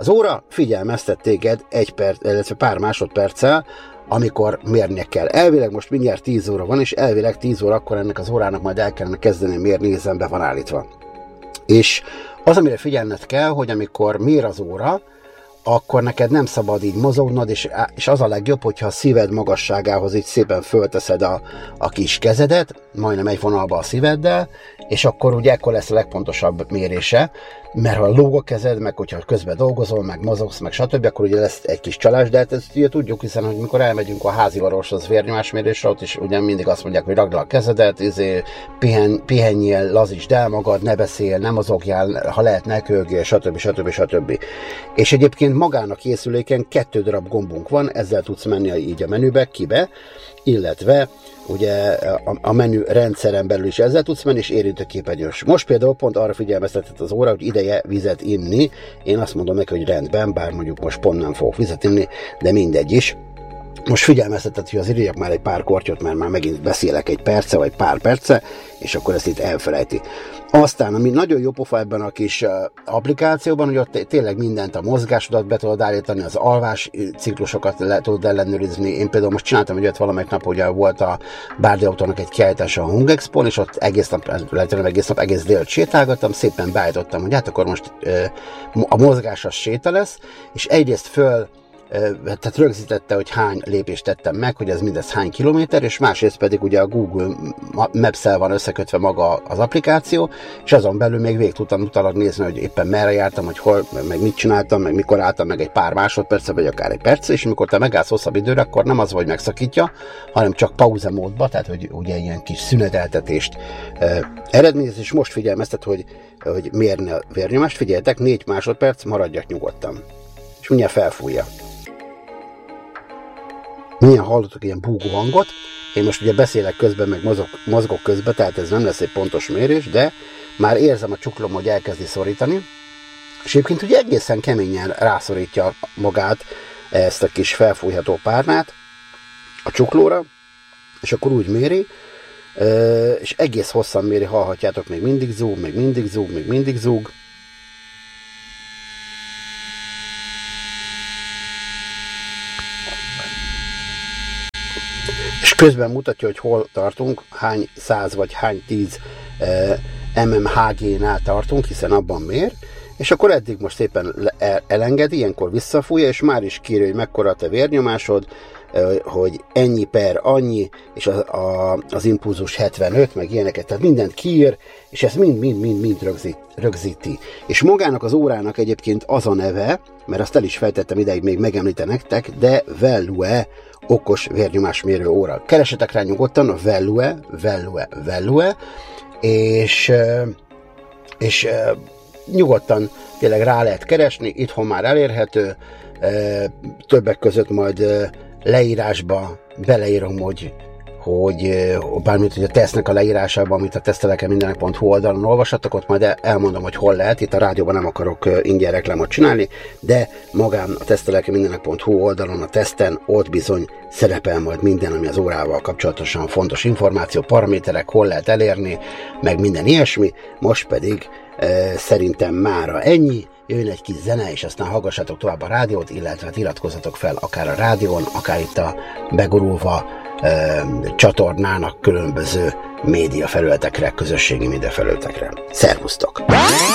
Az óra figyelmeztet téged egy perc, illetve pár másodperccel, amikor mérnie kell. Elvileg most mindjárt 10 óra van, és elvileg 10 óra akkor ennek az órának majd el kellene kezdeni mérni, hiszen be van állítva. És az, amire figyelned kell, hogy amikor mér az óra, akkor neked nem szabad így mozognod, és az a legjobb, hogyha a szíved magasságához így szépen fölteszed a kis kezedet, majdnem egy vonalba a szíveddel, és akkor ugye ekkor lesz a legpontosabb mérése, mert ha lóg a kezed, meg hogyha közben dolgozol, meg mozogsz, meg stb., akkor ugye lesz egy kis csalás, de hát ezt ugye tudjuk, hiszen hogy mikor elmegyünk a háziorvoshoz vérnyomásmérésre, ott is ugye mindig azt mondják, hogy ragd le a kezedet, pihenjél, lazítsd el magad, ne beszél, ne mozogjál, ha lehet, ne köhögjél, stb. És egyébként magán a készüléken 2 darab gombunk van, ezzel tudsz menni így a menübe, kibe, illetve ugye a menü rendszeren belül is ezzel tudsz menni, és érintőképernyős. Most például pont arra figyelmeztetett az óra, hogy ideje vizet inni. Én azt mondom neki, hogy rendben, bár mondjuk most pont nem fogok vizet inni, de mindegy is. Most figyelmeztetett, hogy azért ígyek már egy pár kortyot, mert már megint beszélek egy perce, vagy pár perce, és akkor ezt itt elfelejti. Aztán, ami nagyon jó pofa ebben a kis applikációban, hogy ott tényleg mindent, a mozgásodat be tudod állítani, az alvás ciklusokat le tudod ellenőrizni. Én például most csináltam egy olyat valamelyik nap, ugye volt a Bárdi Autónak egy kiállítása a Hungexpon, és ott egész nap, egész délt sétálgattam, szépen beállítottam, hogy hát akkor most a mozgás az séta lesz, és egyrészt tehát rögzítette, hogy hány lépést tettem meg, hogy ez mindez hány kilométer, és másrészt pedig ugye a Google Maps-el van összekötve maga az applikáció, és azon belül még végig tudtam utólag nézni, hogy éppen merre jártam, hogy hol, meg mit csináltam, meg mikor álltam meg egy pár másodperce, vagy akár egy perc, és amikor te megállsz hosszabb időre, akkor nem az, hogy megszakítja, hanem csak pauzemódba, tehát hogy ugye ilyen kis szüneteltetést eredményez, és most figyelmeztet, hogy mérni a vérnyomást, figyeljetek, 4 másodperc, maradjak nyugodtan. És mindjárt felfújja. Milyen hallottok ilyen búgó hangot. Én most ugye beszélek közben, meg mozgok közben, tehát ez nem lesz egy pontos mérés, de már érzem a csuklom, hogy elkezdi szorítani. És egyébként ugye egészen keményen rászorítja magát ezt a kis felfújható párnát a csuklóra, és akkor úgy méri, és egész hosszan méri, hallhatjátok, még mindig zúg, még mindig zúg. És közben mutatja, hogy hol tartunk, hány 100 vagy hány 10 mmHg-nál tartunk, hiszen abban mér, és akkor eddig most szépen elengedi, ilyenkor visszafújja, és már is kérje, hogy mekkora a te vérnyomásod, hogy ennyi per annyi, és az impulzus 75, meg ilyeneket, tehát mindent kiír, és ezt mind rögzíti. És magának az órának egyébként az a neve, mert azt el is fejtettem ideig még megemlíteni nektek, de Velue okos vérnyomásmérő óra. Keresetek rá nyugodtan a Velue, és nyugodtan tényleg rá lehet keresni, itthon már elérhető, többek között majd leírásba beleírom, hogy bármit, hogy a tesznek a leírásában, amit a tesztelekemindenek.hu oldalon olvashatok, ott majd elmondom, hogy hol lehet. Itt a rádióban nem akarok ingyen reklámot csinálni, de magán a tesztelekemindenek.hu oldalon, a teszten, ott bizony szerepel majd minden, ami az órával kapcsolatosan fontos információ, paraméterek, hol lehet elérni, meg minden ilyesmi. Most pedig szerintem mára ennyi. Jön egy kis zene, és aztán hallgassátok tovább a rádiót, illetve iratkozzatok fel akár a rádión, akár itt a begurulva csatornának különböző média felületekre, közösségi média felületekre. Szervusztok!